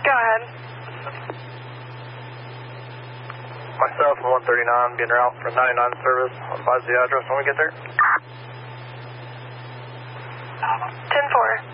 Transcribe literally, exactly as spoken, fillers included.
Go ahead. Myself and one thirty-nine being route for ninety-nine service. I'll advise the address when we get there. ten four.